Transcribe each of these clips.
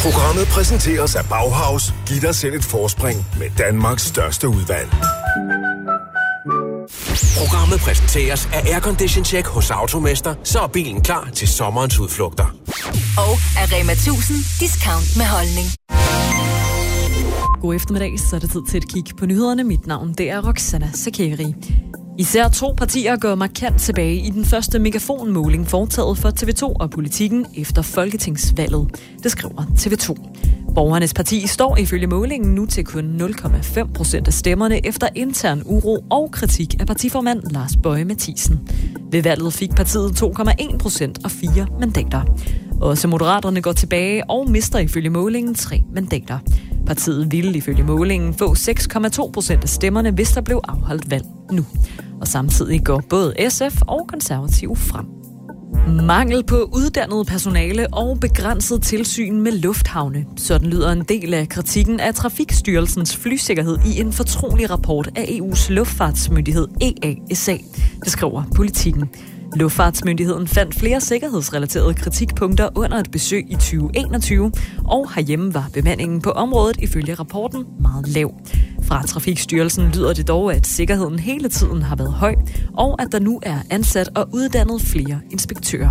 Programmet præsenteres af Bauhaus. Giv dig selv et forspring med Danmarks største udvalg. Programmet præsenteres af Aircondition Check hos Automester, så er bilen klar til sommerens udflugter. Og af Rema 1000 discount med holdning. God eftermiddag, så er det tid til et kig på nyhederne. Mit navn det er Roxana Sakeri. Især 2 partier går markant tilbage i den første megafonmåling foretaget for TV2 og Politikken efter folketingsvalget. Det skriver TV2. Borgernes parti står ifølge målingen nu til kun 0,5% af stemmerne efter intern uro og kritik af partiformand Lars Boje Mathiesen. Ved valget fik partiet 2,1% og 4 mandater. Også Moderaterne går tilbage og mister ifølge målingen 3 mandater. Partiet ville ifølge målingen få 6,2% af stemmerne, hvis der blev afholdt valg nu. Og samtidig går både SF og Konservative frem. Mangel på uddannet personale og begrænset tilsyn med lufthavne. Sådan lyder en del af kritikken af Trafikstyrelsens flysikkerhed i en fortrolig rapport af EU's luftfartsmyndighed EASA. Det skriver Politikken. Luftfartsmyndigheden fandt flere sikkerhedsrelaterede kritikpunkter under et besøg i 2021, og herhjemme var bemandingen på området ifølge rapporten meget lav. Fra Trafikstyrelsen lyder det dog, at sikkerheden hele tiden har været høj, og at der nu er ansat og uddannet flere inspektører.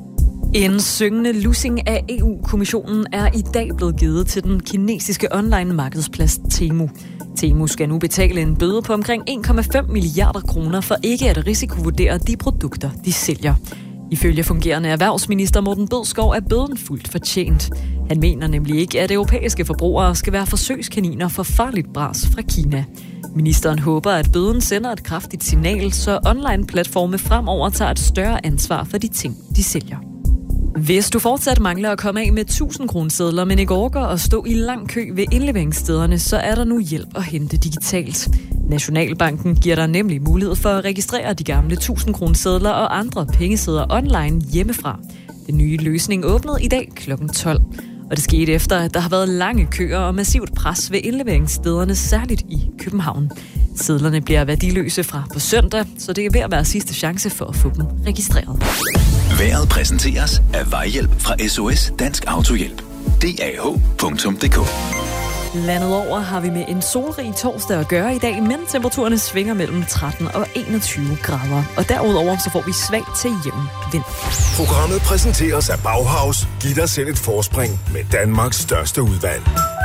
En syngende lussing af EU-kommissionen er i dag blevet givet til den kinesiske online-markedsplads Temu. Temu skal nu betale en bøde på omkring 1,5 milliarder kroner for ikke at risikovurdere de produkter, de sælger. Ifølge fungerende erhvervsminister Morten Bødskov er bøden fuldt fortjent. Han mener nemlig ikke, at europæiske forbrugere skal være forsøgskaniner for farligt bras fra Kina. Ministeren håber, at bøden sender et kraftigt signal, så online-platforme fremover tager et større ansvar for de ting, de sælger. Hvis du fortsat mangler at komme af med 1000-kronesedler, men ikke orker at stå i lang kø ved indleveringsstederne, så er der nu hjælp at hente digitalt. Nationalbanken giver dig nemlig mulighed for at registrere de gamle 1000-kronesedler og andre pengesedler online hjemmefra. Den nye løsning åbnede i dag kl. 12. Og det skete efter, at der har været lange køer og massivt pres ved indleveringsstederne, særligt i København. Sedlerne bliver værdiløse fra på søndag, så det er ved at være sidste chance for at få dem registreret. Vejret præsenteres af Vejhjælp fra SOS Dansk Autohjælp. DAH.dk. Landet over har vi med en solrig torsdag at gøre i dag, men temperaturerne svinger mellem 13 og 21 grader. Og derudover så får vi svag til jævn vind. Programmet præsenteres af Bauhaus. Giv dig selv et forspring med Danmarks største udvalg.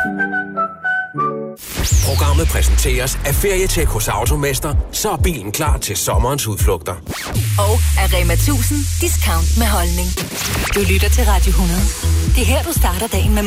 Programmet præsenteres af Ferietjek hos Automester, så er bilen klar til sommerens udflugter. Og af Rema 1000 discount med holdning. Du lytter til Radio 100. Det er her, du starter dagen med